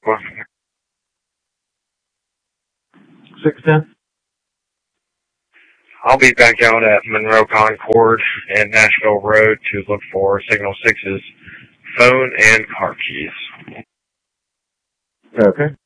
610. I'll be back out at Monroe Concord and Nashville Road to look for Signal 6's phone and car keys. Okay.